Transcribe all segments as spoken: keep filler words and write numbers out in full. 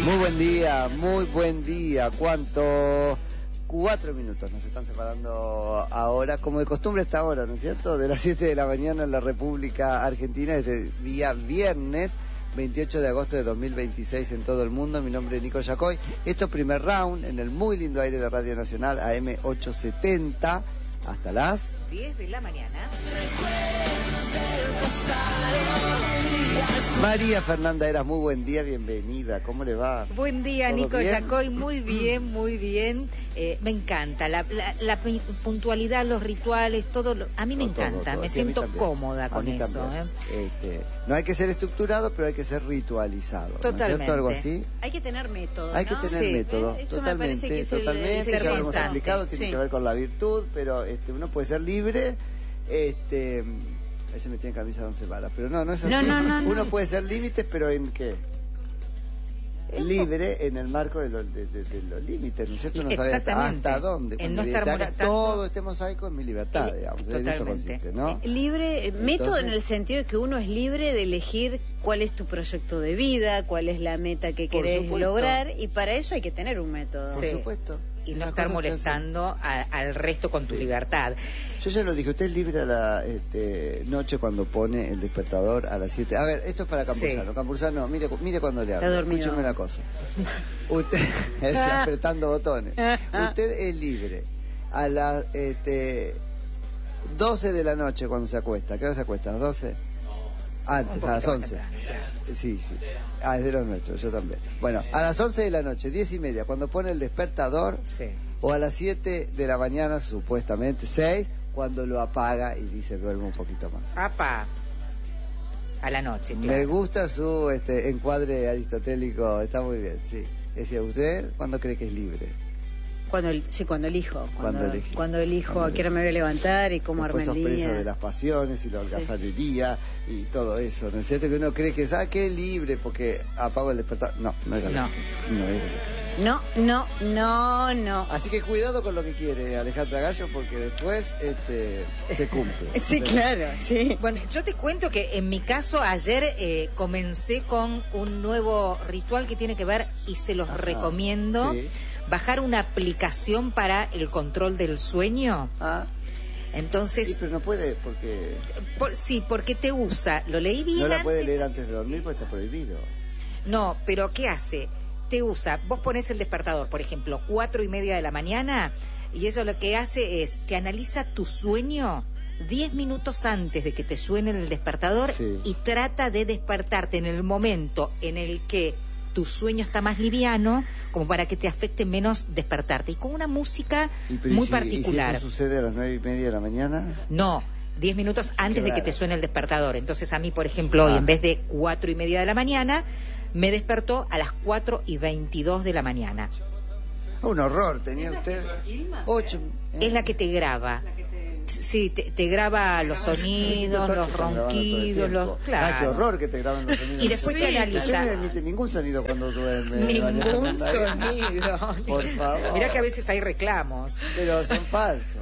Muy buen día, muy buen día. ¿Cuánto? Cuatro minutos nos están separando ahora, como de costumbre esta hora, ¿no es cierto? De las siete de la mañana en la República Argentina, desde día viernes veintiocho de agosto de dos mil veintiséis en todo el mundo. Mi nombre es Nico Yacoy. Esto es Primer Round en el muy lindo aire de Radio Nacional A M ochocientos setenta hasta las diez de la mañana. María Fernanda Eras, muy buen día, bienvenida. ¿Cómo le va? Buen día, Nico bien? Yacoy, muy bien, muy bien. Eh, me encanta la, la, la puntualidad, los rituales, todo. Lo, a mí me no, encanta, todo, todo. me Sí, siento cómoda con eso. ¿eh? Este, no hay que ser estructurado, pero hay que ser ritualizado. Totalmente. ¿No es cierto? Algo así. Hay que tener método. Hay ¿no? que tener sí. método, Eso totalmente, que es totalmente. el, Ya el lo hemos constante. explicado, tiene sí. que ver con la virtud, pero este, uno puede ser libre. Este, ese me tiene camisa de once varas, pero no, no es así. No, no, no, uno no. puede ser límites, pero ¿en qué? Libre en el marco de, lo, de, de, de los límites, ¿no es cierto? No sabe hasta, Exactamente. hasta dónde. En Con no mi estar libertad, molestando. todo este mosaico es mi libertad, Eh, digamos. En eso totalmente. consiste, ¿no? Libre, Entonces, método en el sentido de que uno es libre de elegir cuál es tu proyecto de vida, cuál es la meta que Por querés supuesto. lograr, y para eso hay que tener un método. Por Sí. supuesto. Y no Esas estar cosas que molestando a, al resto con tu Sí. libertad. Yo ya lo dije, usted es libre a la este, noche cuando pone el despertador a las siete. A ver, esto es para Campuzano. Sí. Campuzano, mire, mire cuando le hablo. Está dormido. Escúcheme una cosa. Usted, es apretando botones. Usted es libre a las este, doce de la noche cuando se acuesta. ¿Qué hora se acuesta? ¿A las doce? Antes, Un a las poquito once. más temprano. Sí, sí. Ah, es de los nuestros, yo también. Bueno, a las once de la noche, diez y media, cuando pone el despertador, Sí. o a las siete de la mañana, supuestamente seis, cuando lo apaga y dice duerme un poquito más. Apa. A la noche, claro. Me gusta su este encuadre aristotélico, está muy bien, sí. Decía, ¿usted cuándo cree que es libre? Cuando, sí, cuando elijo. Cuando, Cuando elegí. cuando elijo Cuando a qué hora me voy a levantar y cómo Después armar sos el preso día. de las pasiones y la holgazanería y todo eso, ¿no es cierto? Que uno cree que es, ah, que es libre porque apago el despertador. No, no es No. verdad. No es verdad. No, no, no, no. Así que cuidado con lo que quiere Alejandra Gallo porque después este, se cumple. Sí, claro, sí. Bueno, yo te cuento que en mi caso ayer eh, comencé con un nuevo ritual que tiene que ver, y se los Ajá. recomiendo, Sí. bajar una aplicación para el control del sueño. Ah, Entonces, sí, pero no puede porque por- sí, porque te usa, lo leí bien no la antes. puede leer antes de dormir porque está prohibido. No, pero ¿qué hace? Te usa, vos pones el despertador, por ejemplo, cuatro y media de la mañana, y eso lo que hace es que analiza tu sueño diez minutos antes de que te suene el despertador, Sí. y trata de despertarte en el momento en el que tu sueño está más liviano, como para que te afecte menos despertarte, y con una música Y, pero, muy ¿y si- particular. ¿Y si eso sucede a las nueve y media de la mañana? No, diez minutos antes de que Claro. te suene el despertador. Entonces a mí, por ejemplo, hoy Ah. en vez de cuatro y media de la mañana, me despertó a las cuatro y veintidós de la mañana. Un horror, tenía usted ocho. ¿eh? Es la que te graba. Sí, te, te graba los sonidos, Te los están grabando todo el ronquidos, los... tiempo. Claro. Ay, qué horror que te graben los sonidos. Y después te Sí, analiza. usted no emite ningún sonido cuando duerme. Ningún Mariana. sonido. Por favor. Mirá que a veces hay reclamos. Pero son falsos.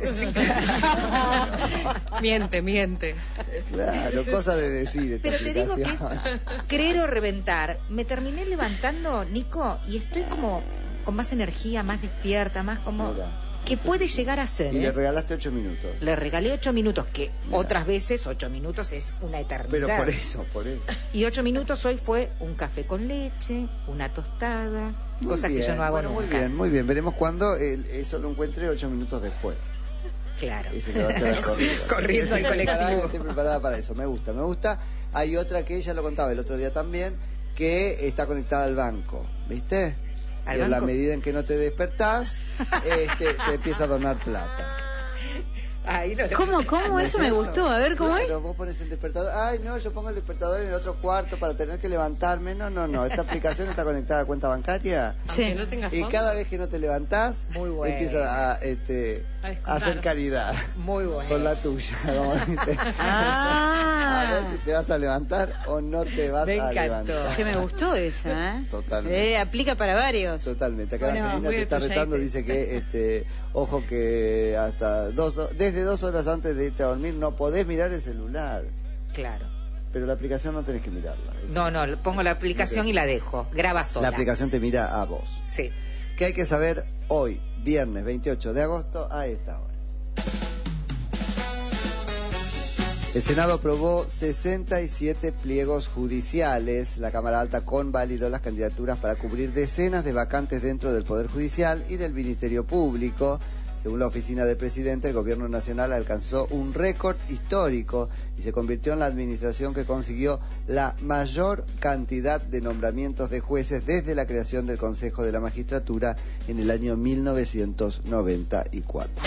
Miente, miente. Claro, cosa de decir esta Pero te digo que es aplicación. creer o reventar. Me terminé levantando, Nico, y estoy como con más energía, más despierta, más como... Mira. que puede llegar a ser. Y le ¿eh? regalaste ocho minutos. Le regalé ocho minutos, que Mira. otras veces ocho minutos es una eternidad. Pero por eso, por eso. Y ocho minutos hoy fue un café con leche, una tostada, Muy cosas que bien, yo no hago bueno, nunca. Muy bien, muy bien. Veremos cuándo el- eso lo encuentre ocho minutos después. Claro. Y se le va a quedar corriendo. Corriendo al Estoy preparada, colectivo. Estoy preparada para eso, me gusta, me gusta. Hay otra que ella lo contaba el otro día también, que está conectada al banco, ¿viste? ¿Al y a la banco? medida en que no te despertás, este, se empieza a donar plata. Ay, no, ¿Cómo, cómo? ¿No es Eso me cierto? gustó. A ver, ¿cómo es? Claro, vos pones el despertador. Ay, no, yo pongo el despertador en el otro cuarto para tener que levantarme. No, no, no. Esta aplicación está conectada a cuenta bancaria. Aunque Sí. no tengas Y fondo. cada vez que no te levantás, Muy bueno. empieza a, este, A a descontar. hacer caridad Muy bueno. con la tuya. Como dice. Ah. A ver si te vas a levantar o no te vas Me a encantó. levantar. Che, me gustó esa, ¿eh? Totalmente. Eh, aplica para varios. Totalmente. Acá Bueno, Angelina muy te está de retando, tuyete. dice que, este, ojo que hasta dos, do- desde dos horas antes de irte a dormir no podés mirar el celular. Claro. pero la aplicación no tenés que mirarla. No, no, pongo la aplicación y la dejo. Graba sola. La aplicación te mira a vos. Sí. ¿Qué hay que saber hoy, viernes veintiocho de agosto, a esta hora? El Senado aprobó sesenta y siete pliegos judiciales. La Cámara Alta convalidó las candidaturas para cubrir decenas de vacantes dentro del Poder Judicial y del Ministerio Público. Según la oficina del presidente, el gobierno nacional alcanzó un récord histórico y se convirtió en la administración que consiguió la mayor cantidad de nombramientos de jueces desde la creación del Consejo de la Magistratura en el año mil novecientos noventa y cuatro.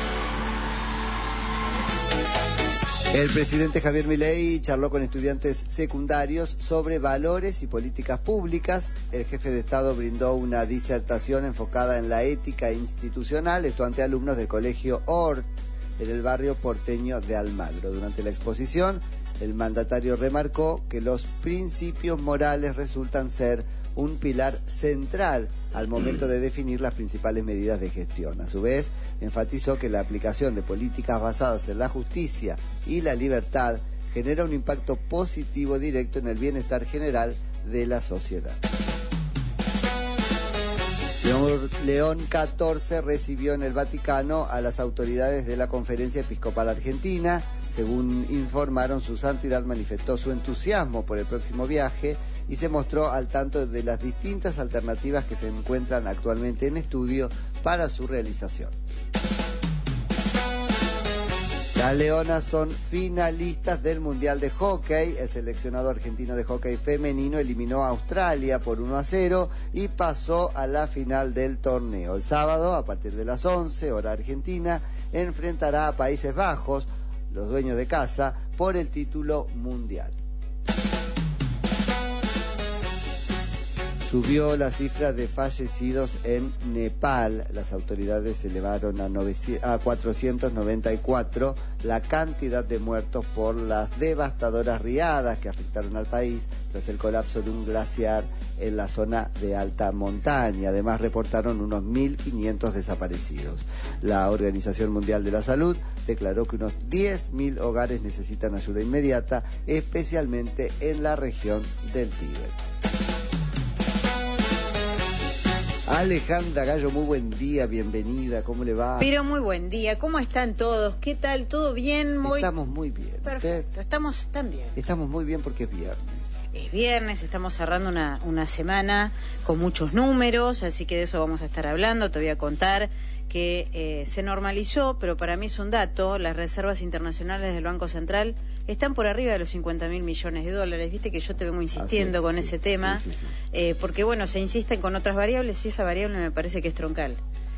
El presidente Javier Milei charló con estudiantes secundarios sobre valores y políticas públicas. El jefe de Estado brindó una disertación enfocada en la ética institucional, esto ante alumnos del colegio Hort, en el barrio porteño de Almagro. Durante la exposición, el mandatario remarcó que los principios morales resultan ser un pilar central al momento de definir las principales medidas de gestión. A su vez, enfatizó que la aplicación de políticas basadas en la justicia y la libertad genera un impacto positivo directo en el bienestar general de la sociedad. León catorce recibió en el Vaticano a las autoridades de la Conferencia Episcopal Argentina. Según informaron, su santidad manifestó su entusiasmo por el próximo viaje y se mostró al tanto de las distintas alternativas que se encuentran actualmente en estudio para su realización. Las Leonas son finalistas del Mundial de Hockey. El seleccionado argentino de hockey femenino eliminó a Australia por uno a cero y pasó a la final del torneo. El sábado, a partir de las once, hora argentina, enfrentará a Países Bajos, los dueños de casa, por el título mundial. Subió la cifra de fallecidos en Nepal. Las autoridades elevaron a cuatrocientos noventa y cuatro la cantidad de muertos por las devastadoras riadas que afectaron al país tras el colapso de un glaciar en la zona de alta montaña. Además, reportaron unos mil quinientos desaparecidos. La Organización Mundial de la Salud declaró que unos diez mil hogares necesitan ayuda inmediata, especialmente en la región del Tíbet. Alejandra Gallo, muy buen día, bienvenida, ¿cómo le va? Pero muy buen día, ¿cómo están todos? ¿Qué tal? ¿Todo bien? Muy... Estamos muy bien. Perfecto, ¿Usted? Estamos tan bien. Estamos muy bien porque es viernes. Es viernes, estamos cerrando una, una semana con muchos números, así que de eso vamos a estar hablando. Te voy a contar que eh, se normalizó, pero para mí es un dato, las reservas internacionales del Banco Central están por arriba de los cincuenta mil millones de dólares. Viste que yo te vengo insistiendo ah, sí, con sí, ese tema, sí, sí, sí. Eh, porque bueno, se insisten con otras variables y esa variable me parece que es troncal.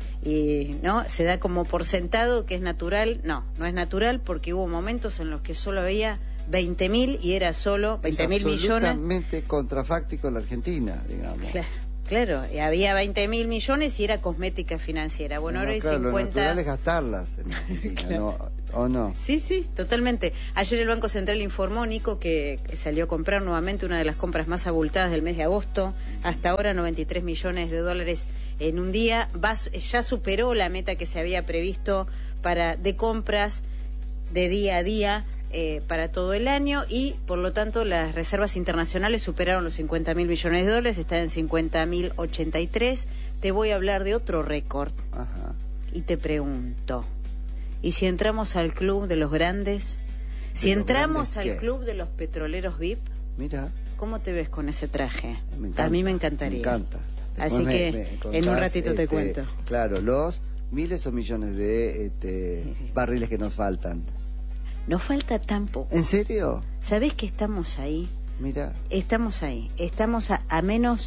Y no se da como por sentado que es natural. No, no es natural porque hubo momentos en los que solo había veinte mil y era solo veinte mil millones. Es absolutamente contrafáctico en la Argentina, digamos. Claro. Claro, y había veinte mil millones y era cosmética financiera. Bueno, no, ahora no, hay claro, cincuenta... Lo natural es gastarlas en Argentina, claro. ¿no? ¿O no? Sí, sí, totalmente. Ayer el Banco Central informó, Nico, que salió a comprar nuevamente una de las compras más abultadas del mes de agosto. Hasta ahora noventa y tres millones de dólares en un día. Va, ya superó la meta que se había previsto para de compras de día a día. Eh, para todo el año y por lo tanto las reservas internacionales superaron los cincuenta mil millones de dólares, están en cincuenta mil ochenta y tres. Te voy a hablar de otro récord. Ajá. Y te pregunto, ¿y si entramos al club de los grandes? Si entramos al qué? club de los petroleros V I P, mira, ¿cómo te ves con ese traje? Me encanta, a mí me encantaría. Me encanta. Así Después que me, me contás, en un ratito este, te cuento. Claro, los miles o millones de este, sí, sí. barriles que nos faltan. No falta tampoco. ¿En serio? ¿Sabés que estamos ahí? Mira. Estamos ahí. Estamos a, a menos,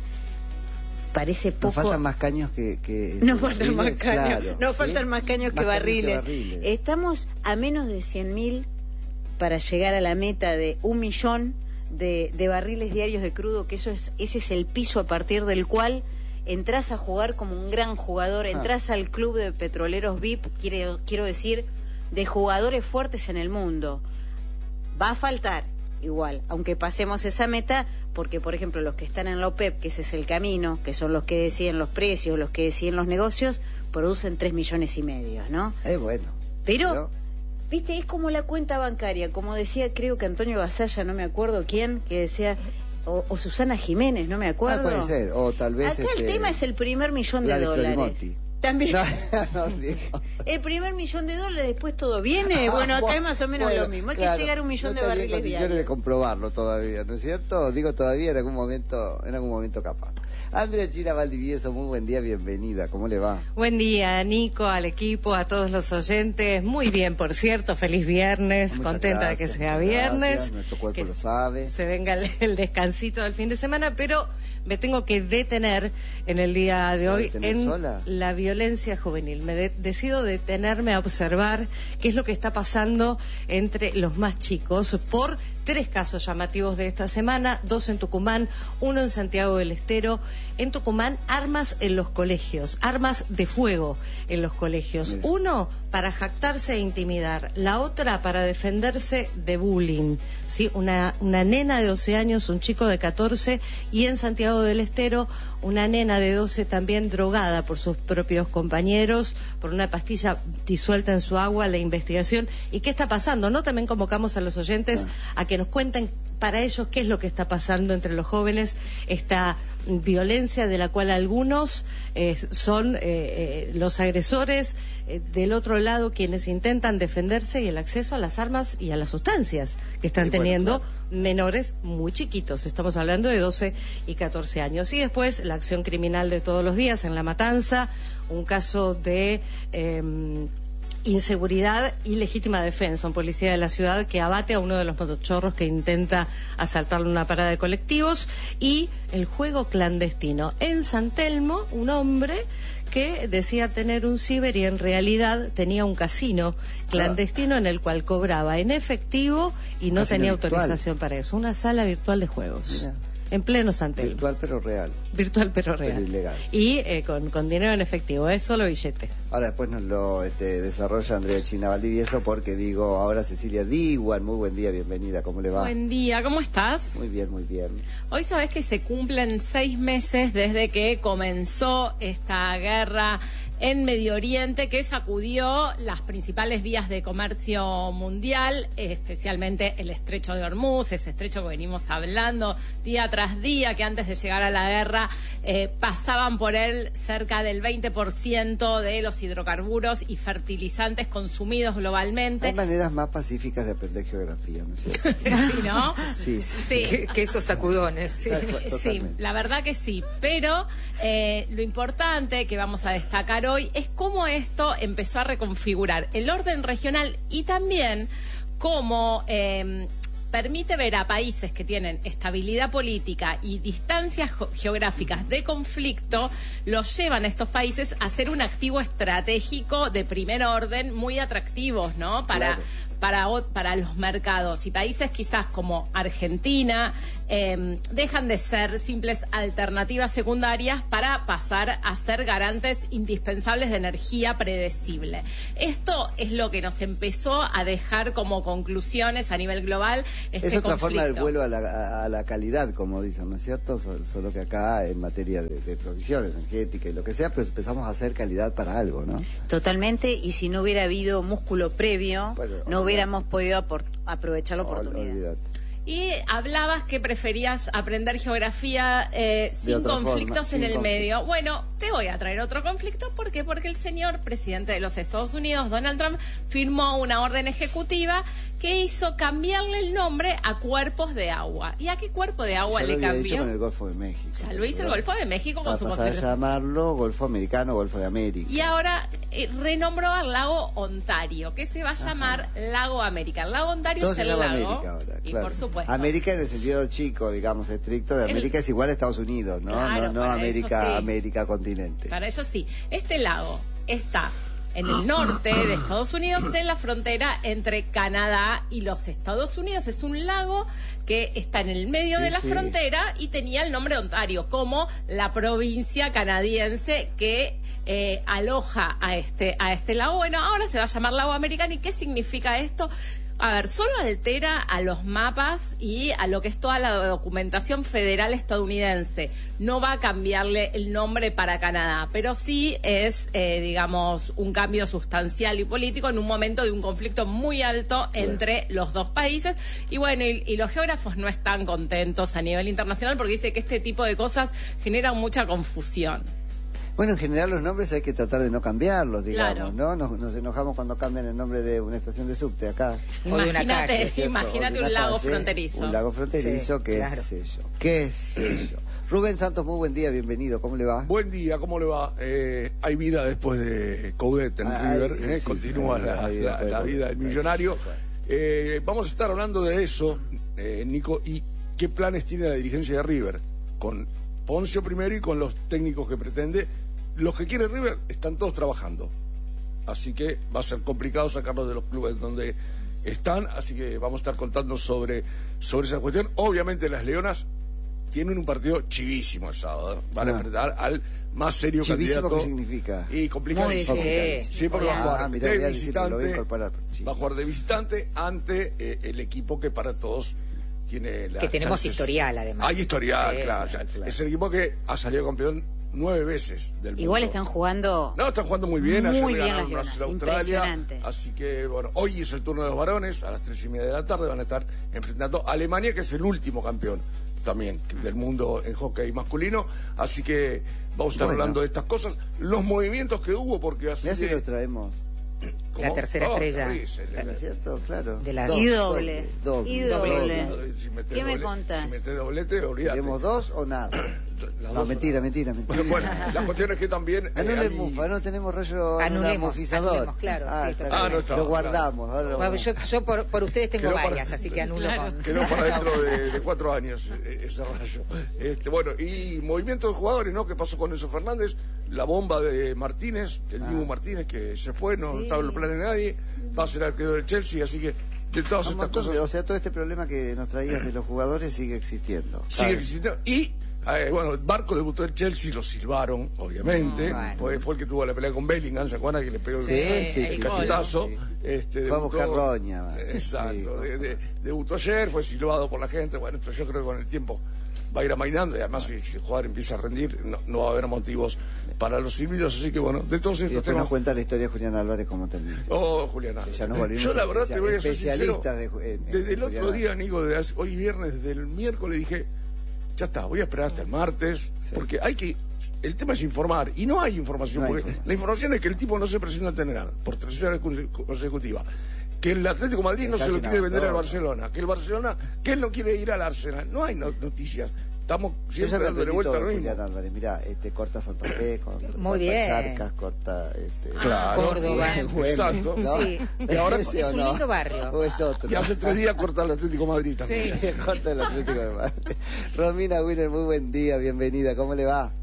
parece poco. Nos faltan más caños que... que no faltan más caños. Claro, no ¿sí? faltan más caños, más que, barriles. caños que barriles. Estamos a menos de cien mil para llegar a la meta de un millón de, de barriles diarios de crudo, que eso es ese es el piso a partir del cual entras a jugar como un gran jugador, entras ah. al club de petroleros V I P, quiero, quiero decir... de jugadores fuertes en el mundo. Va a faltar igual, aunque pasemos esa meta, porque por ejemplo los que están en la OPEP, que ese es el camino, que son los que deciden los precios, los que deciden los negocios, producen tres millones y medio, ¿no? Es bueno. Pero, pero, viste, es como la cuenta bancaria, como decía, creo que Antonio Basalla, no me acuerdo quién, que decía, o, o Susana Jiménez, no me acuerdo. Ah, puede ser, o tal vez... Acá este, el tema es el primer millón de la de dólares. Florimotti. También. No, no, digo. El primer millón de dólares, después todo viene. Bueno, acá es más o menos Bueno, lo mismo. Hay claro, que llegar a un millón no de estaría en barriles condiciones diarios. de comprobarlo todavía, ¿no es cierto? Digo todavía, en algún momento, en algún momento capaz. Andrea China Valdivieso, muy buen día, bienvenida. ¿Cómo le va? Buen día, Nico, al equipo, a todos los oyentes. Muy bien, por cierto, feliz viernes. Muchas Contenta gracias, de que sea muchas viernes. gracias, nuestro cuerpo que lo sabe. Se venga el, el descansito del fin de semana, pero me tengo que detener en el día de hoy en sola? la violencia juvenil. Me de- decido detenerme a observar qué es lo que está pasando entre los más chicos por tres casos llamativos de esta semana, dos en Tucumán, uno en Santiago del Estero. En Tucumán, armas en los colegios, armas de fuego en los colegios. Mira. Uno para jactarse e intimidar, la otra para defenderse de bullying. ¿Sí? Una, una nena de doce años, un chico de catorce, y en Santiago del Estero una nena de doce también drogada por sus propios compañeros, por una pastilla disuelta en su agua, la investigación. ¿Y qué está pasando? ¿No? También convocamos a los oyentes Ah. a que nos cuenten para ellos qué es lo que está pasando entre los jóvenes, esta violencia de la cual algunos eh, son eh, eh, los agresores, eh, del otro lado quienes intentan defenderse, y el acceso a las armas y a las sustancias que están Y bueno, teniendo claro. menores muy chiquitos, estamos hablando de doce y catorce años. Y después la acción criminal de todos los días en La Matanza, un caso de... Eh, inseguridad y legítima defensa, un policía de la ciudad que abate a uno de los motochorros que intenta asaltarle una parada de colectivos, y el juego clandestino. En San Telmo, un hombre que decía tener un ciber y en realidad tenía un casino clandestino en el cual cobraba en efectivo y no Casino tenía virtual. autorización para eso. Una sala virtual de juegos. Mira. En pleno San Telmo. Virtual pero real. Virtual pero real. Pero ilegal. Y eh, con, con dinero en efectivo, es solo billete. Ahora después nos lo este, desarrolla Andrea China Valdivieso, porque digo, ahora Cecilia Diguan, muy buen día, bienvenida, ¿cómo le va? Buen día, ¿cómo estás? Muy bien, muy bien. Hoy sabés que se cumplen seis meses desde que comenzó esta guerra en Medio Oriente que sacudió las principales vías de comercio mundial, especialmente el estrecho de Hormuz, ese estrecho que venimos hablando día tras día, que antes de llegar a la guerra eh, pasaban por él cerca del veinte por ciento de los hidrocarburos y fertilizantes consumidos globalmente. Hay maneras más pacíficas de aprender geografía, ¿no es cierto? Sí, ¿no? Sí, sí. Sí. Que, que esos sacudones. Sí. Tal cual, Sí, totalmente. la verdad que sí, pero eh, lo importante que vamos a destacar hoy es cómo esto empezó a reconfigurar el orden regional y también cómo eh, permite ver a países que tienen estabilidad política y distancias geográficas de conflicto, los llevan a estos países a ser un activo estratégico de primer orden muy atractivos, ¿no? Para... Claro. Para, para los mercados, y países quizás como Argentina eh, dejan de ser simples alternativas secundarias para pasar a ser garantes indispensables de energía predecible. Esto es lo que nos empezó a dejar como conclusiones a nivel global este Es otra conflicto. forma del vuelo a la, a, a la calidad, como dicen, ¿no es cierto? So- Solo que acá en materia de, de provisión energética y lo que sea, pero empezamos a hacer calidad para algo, ¿no? Totalmente, y si no hubiera habido músculo previo, Bueno, no hubiéramos podido apor- aprovechar la Ol- oportunidad. olvídate. Y hablabas que preferías aprender geografía eh, sin otra conflictos forma, sin en el conflicto. medio. Bueno, te voy a traer otro conflicto. ¿Por qué? Porque el señor presidente de los Estados Unidos, Donald Trump, firmó una orden ejecutiva que hizo cambiarle el nombre a cuerpos de agua. ¿Y a qué cuerpo de agua Ya le lo había cambió? dicho con el Golfo de México. Ya lo hizo el ¿verdad? Golfo de México con Va a su pasar a conflicto. llamarlo Golfo Americano, Golfo de América. Y ahora eh, renombró al lago Ontario, que se va a llamar Lago América. El lago Ontario Todo es se el llama lago. América ahora, y claro. por supuesto. América en el sentido chico, digamos, estricto de El- América es igual a Estados Unidos, ¿no? Claro, no no para América, eso sí. América continente. Para ello sí. Este lago está en el norte de Estados Unidos, en la frontera entre Canadá y los Estados Unidos. Es un lago que está en el medio Sí, de la sí. frontera y tenía el nombre de Ontario, como la provincia canadiense que eh, aloja a este, a este lago. Bueno, ahora se va a llamar Lago Americano. ¿Y qué significa esto? A ver, solo altera a los mapas y a lo que es toda la documentación federal estadounidense. No va a cambiarle el nombre para Canadá, pero sí es, eh, digamos, un cambio sustancial y político en un momento de un conflicto muy alto entre los dos países. Y bueno, y, y los geógrafos no están contentos a nivel internacional porque dice que este tipo de cosas generan mucha confusión. Bueno, en general los nombres hay que tratar de no cambiarlos, digamos, Claro. ¿no? Nos, nos enojamos cuando cambian el nombre de una estación de subte acá. O de una Imagínate, calle, ¿cierto? imagínate O de un una lago calle, fronterizo. Un lago fronterizo, Sí, qué claro. sé yo, qué sé yo. Rubén Santos, muy buen día, bienvenido, ¿cómo le va? Buen día, ¿cómo le va? Eh, hay vida después de Coudet en Ah, River, hay- eh, sí, continúa hay- la, hay vida la- después de la Coudet. vida del millonario. Eh, vamos a estar hablando de eso, eh, Nico, y qué planes tiene la dirigencia de River, con Poncio primero y con los técnicos que pretende. Los que quiere River están todos trabajando, así que va a ser complicado sacarlos de los clubes donde están, así que vamos a estar contando sobre, sobre esa cuestión. Obviamente las Leonas tienen un partido chivísimo el sábado, van a Ah. enfrentar al más serio ¿Chivísimo candidato. qué significa? Y complicadísimo. Muy difícil. Sí, porque va a Ah, jugar mirá, de voy a decirlo, lo voy a visitante, incorporar. Sí. va a jugar de visitante ante eh, el equipo que para todos tiene la Que tenemos chances. historial, además. Hay historial, Sí, claro, claro. Es el equipo que ha salido campeón nueve veces del Igual mundo. están jugando No, están jugando muy bien. muy Ayer bien ganaron las Leonas, a Australia. impresionante. Así que, bueno, hoy es el turno de los varones. A las tres y media de la tarde van a estar enfrentando a Alemania, que es el último campeón también del mundo en hockey masculino. Así que vamos a estar Bueno. hablando de estas cosas. Los movimientos que hubo, porque así Mirá si de- lo traemos, ¿Cómo? La tercera Oh, estrella. Ruiz, el- ¿no es cierto? Claro. De las- Dos, Y doble. doble, Y doble. doble. Si metés ¿Qué me doble- contás? Si metés doblete, olvídate. ¿Queremos dos o nada? Las No, dos- mentira, mentira, mentira. Bueno, la cuestión es que también... eh, Anulemos, hay- mufa, no tenemos rollo Anulemos, amortizador. anulemos, claro, Ah, sí, está totalmente. bien. Ah, no está, lo claro. guardamos. Ahora lo Bueno, vamos. yo yo por, por ustedes tengo Quedó para- varias, así que anulo con... Quedó para dentro de, de cuatro años eh, ese rayo. Este, bueno, y movimiento de jugadores, ¿no? ¿Qué pasó con Enzo Fernández? La bomba de Martínez, el Ah. Dibu Martínez, que se fue, no Sí. estaba en los planes de nadie, va a ser arquero del Chelsea, así que de todas Un estas montón de- cosas o sea, todo este problema que nos traías de los jugadores sigue existiendo. sigue ¿sabes? existiendo. Y, eh, bueno, el Barco debutó en Chelsea, lo silbaron, obviamente. Mm, bueno. fue, fue el que tuvo la pelea con Bellingham, ¿se acuerdan? Que le pegó el- Sí, sí, el sí, cachetazo. sí. Este, Fue a debutó- buscar roña, va. Exacto. Sí. de- de- debutó ayer, fue silbado por la gente. Bueno, esto yo creo que con el tiempo va a ir amainando y además si, si el jugador empieza a rendir no, no va a haber motivos para los silbidos, así que bueno, de todos Y estos después temas... nos cuenta la historia de Julián Álvarez cómo terminó. Oh, Julián Álvarez. Ya nos volvimos Yo la verdad te voy a ser sincero, especialistas de ju- en- en desde el Julián otro día, Álvarez. Nico, de hace- hoy viernes, desde el miércoles dije, ya está, voy a esperar hasta el martes, Sí. porque hay que... El tema es informar, y no hay información, No hay porque información. la información es que el tipo no se presenta ante nada, por tercera vez consecutiva. Que el Atlético de Madrid no Es se lo casi quiere nada, vender al todo. Barcelona, que el Barcelona, que él no quiere ir al Arsenal. No hay no- noticias. Estamos Yo ya siempre me dándole aprendí vuelta todo a lo de mismo. Julián Álvarez. Mirá, este, corta Santa Fe, corta, Muy corta bien. Charcas, corta... Este, Claro. Córdoba. Güemes, Exacto. ¿no? Sí. Y ahora- ¿Sí Es o un no? lindo barrio. O es otro. Y hace tres días corta el Atlético de Madrid también. Corta el Atlético de Madrid. Romina Winner, muy buen día, bienvenida. ¿Cómo le va?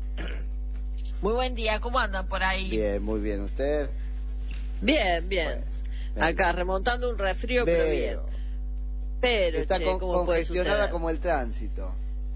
Muy buen día, ¿cómo andan por ahí? Bien, muy bien. ¿Usted? Bien, bien. Bueno, Acá remontando un resfrío, pero bien. Veo. Pero, Está che, con- ¿cómo puede congestionada suceder? como el tránsito.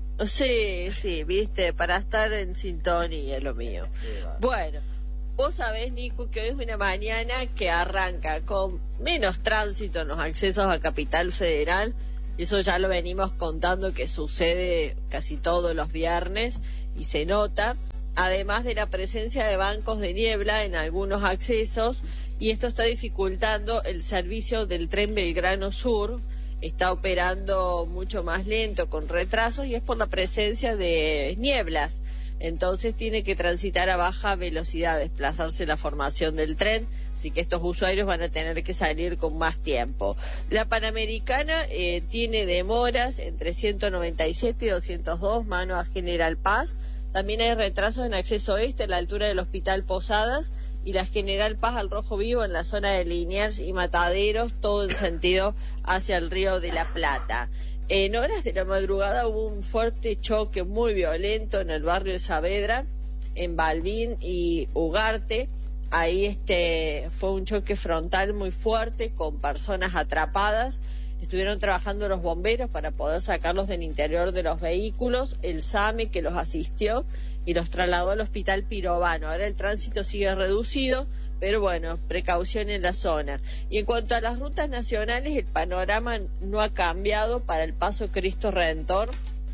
Sí, sí, viste, para estar en sintonía es lo mío. Sí, va. Bueno, vos sabés, Nico, que hoy es una mañana que arranca con menos tránsito en los accesos a Capital Federal. Eso ya lo venimos contando que sucede casi todos los viernes y se nota. Además de la presencia de bancos de niebla en algunos accesos, y esto está dificultando el servicio del tren Belgrano Sur. Está operando mucho más lento, con retrasos, y es por la presencia de nieblas. Entonces tiene que transitar a baja velocidad, desplazarse la formación del tren, así que estos usuarios van a tener que salir con más tiempo. La Panamericana eh, tiene demoras entre ciento noventa y siete y doscientos dos, mano a General Paz. También hay retrasos en acceso este a la altura del Hospital Posadas, y la General Paz al Rojo Vivo en la zona de Liniers y Mataderos, todo en sentido hacia el Río de la Plata. En horas de la madrugada hubo un fuerte choque muy violento en el barrio de Saavedra, en Balbín y Ugarte. Ahí este fue un choque frontal muy fuerte con personas atrapadas. Estuvieron trabajando los bomberos para poder sacarlos del interior de los vehículos, el SAME que los asistió y los trasladó al hospital Pirovano. Ahora el tránsito sigue reducido, pero bueno, precaución en la zona. Y en cuanto a las rutas nacionales, el panorama no ha cambiado para el paso Cristo Redentor.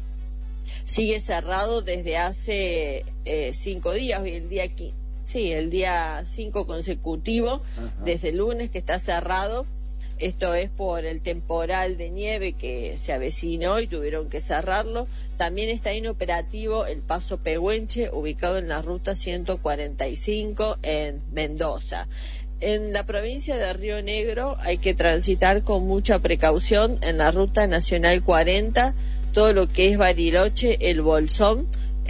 Sigue cerrado desde hace eh, cinco días, hoy el día quince. Sí, el día cinco consecutivo, Ajá. desde el lunes que está cerrado. Esto es por el temporal de nieve que se avecinó y tuvieron que cerrarlo. También está inoperativo el paso Pehuenche, ubicado en la ruta ciento cuarenta y cinco en Mendoza. En la provincia de Río Negro hay que transitar con mucha precaución en la ruta nacional cuarenta, todo lo que es Bariloche, El Bolsón.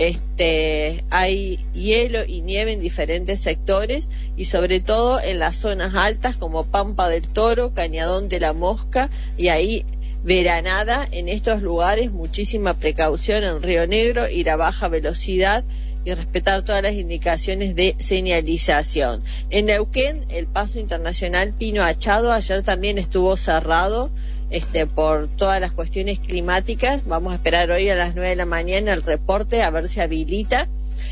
Este, hay hielo y nieve en diferentes sectores y sobre todo en las zonas altas como Pampa del Toro, Cañadón de la Mosca y ahí veranada. En estos lugares muchísima precaución en Río Negro, ir a baja velocidad y respetar todas las indicaciones de señalización. En Neuquén, el paso internacional Pino Achado ayer también estuvo cerrado Este, por todas las cuestiones climáticas. Vamos a esperar hoy a las nueve de la mañana el reporte a ver si habilita.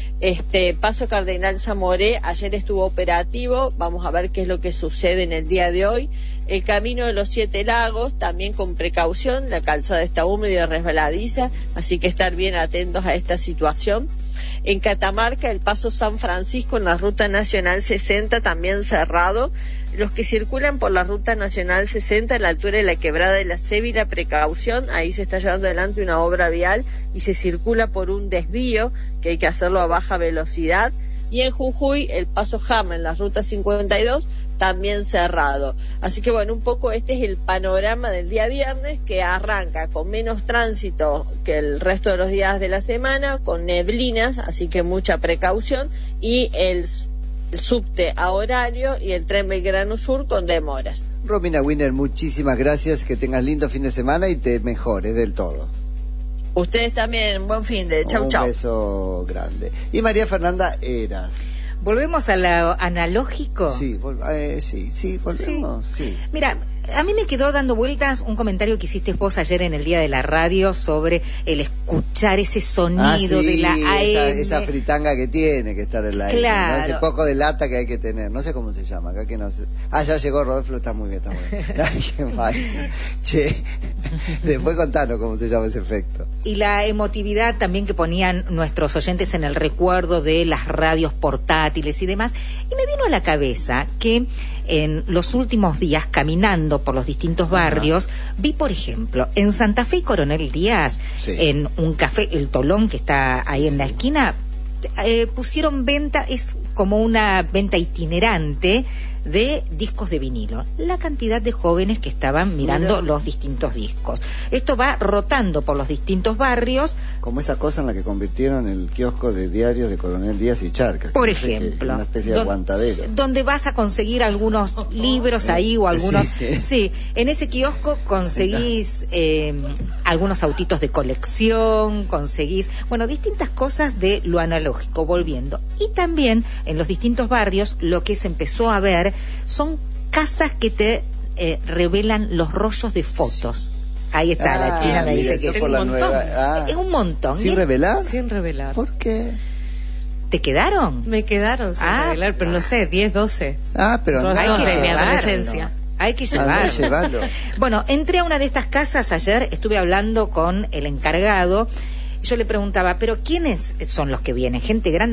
Este paso Cardenal Zamoré ayer estuvo operativo, vamos a ver qué es lo que sucede en el día de hoy. El camino de los Siete Lagos también con precaución, la calzada está húmeda y resbaladiza, así que estar bien atentos a esta situación. En Catamarca, el paso San Francisco en la ruta nacional sesenta también cerrado. Los que circulan por la ruta nacional sesenta a la altura de la quebrada de la Cébila, precaución, ahí se está llevando adelante una obra vial y se circula por un desvío que hay que hacerlo a baja velocidad. Y en Jujuy, el paso Jama en la ruta cincuenta y dos también cerrado. Así que bueno, un poco este es el panorama del día viernes, que arranca con menos tránsito que el resto de los días de la semana, con neblinas, así que mucha precaución, y el, el subte a horario y el tren Belgrano Sur con demoras. Romina Winner, muchísimas gracias, que tengas lindo fin de semana y te mejores del todo. Ustedes también, buen fin de chau chau. Un beso grande. Y María Fernanda Heras. ¿Volvemos a lo analógico? Sí, vol eh, sí, sí, volvemos, sí. sí. Mira, a mí me quedó dando vueltas un comentario que hiciste vos ayer en el Día de la Radio sobre el escuchar ese sonido ah, sí, de la A M. Esa, esa fritanga que tiene que estar en la claro. A M, ¿no? Ese poco de lata que hay que tener, no sé cómo se llama, acá que no sé. Ah, ya llegó Rodolfo, está muy bien, está muy bien. Qué mal. Che, después contanos cómo se llama ese efecto. Y la emotividad también que ponían nuestros oyentes en el recuerdo de las radios portátiles y demás. Y me vino a la cabeza que en los últimos días, caminando por los distintos barrios, Ajá. vi, por ejemplo, en Santa Fe y Coronel Díaz, sí. en un café, El Tolón, que está ahí en la esquina, eh, pusieron venta, es como una venta itinerante de discos de vinilo. La cantidad de jóvenes que estaban mirando Mira. los distintos discos. Esto va rotando por los distintos barrios. Como esa cosa en la que convirtieron el kiosco de diarios de Coronel Díaz y Charcas. Por ejemplo. Una especie de don, aguantadero. Donde vas a conseguir algunos libros ahí o algunos... Sí, sí. sí, en ese kiosco conseguís eh, algunos autitos de colección, conseguís... Bueno, distintas cosas de lo analógico, volviendo. Y también en los distintos barrios lo que se empezó a ver son casas que te eh, revelan los rollos de fotos. Ahí está, ah, la China me dice que es un montón. Ah. Es un montón. ¿Sin revelar? Sin revelar. ¿Por qué? ¿Te quedaron? Me quedaron sin ah, revelar, pero no sé, diez, doce. Ah, pero no, hay que de mi llevarlo. adolescencia. Hay que llevarlo. llevarlo. Bueno, entré a una de estas casas ayer, estuve hablando con el encargado. Yo le preguntaba, ¿pero quiénes son los que vienen? ¿Gente grande?